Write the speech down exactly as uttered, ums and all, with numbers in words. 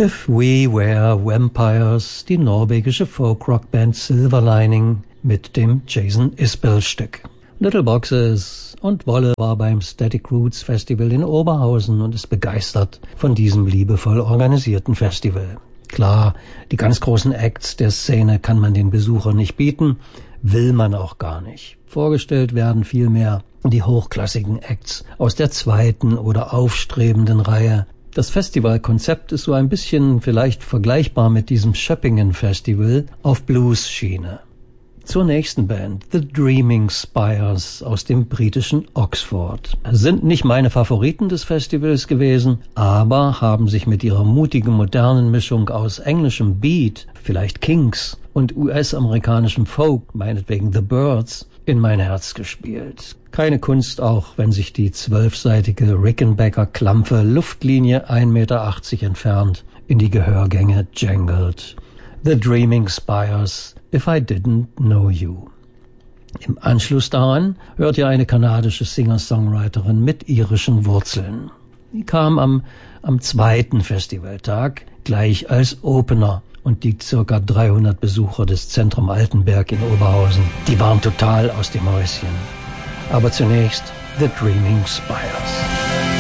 If We Were Vampires, die norwegische Folk-Rock-Band Silver Lining mit dem Jason Isbell-Stück. Little Boxes und Wolle war beim Static Roots Festival in Oberhausen und ist begeistert von diesem liebevoll organisierten Festival. Klar, die ganz großen Acts der Szene kann man den Besuchern nicht bieten, will man auch gar nicht. Vorgestellt werden vielmehr die hochklassigen Acts aus der zweiten oder aufstrebenden Reihe. Das Festivalkonzept ist so ein bisschen vielleicht vergleichbar mit diesem Schöppingen Festival auf Blues-Schiene. Zur nächsten Band, The Dreaming Spires aus dem britischen Oxford. Sind nicht meine Favoriten des Festivals gewesen, aber haben sich mit ihrer mutigen modernen Mischung aus englischem Beat, vielleicht Kinks, und U S-amerikanischem Folk, meinetwegen The Byrds, in mein Herz gespielt. Keine Kunst auch, wenn sich die zwölfseitige Rickenbacker-Klampfe Luftlinie ein Meter achtzig entfernt in die Gehörgänge jangelt. The Dreaming Spires, If I Didn't Know You. Im Anschluss daran hört ihr eine kanadische Singer-Songwriterin mit irischen Wurzeln. Die kam am, am zweiten Festivaltag gleich als Opener und die circa dreihundert Besucher des Zentrum Altenberg in Oberhausen, die waren total aus dem Häuschen. Aber zunächst The Dreaming Spires.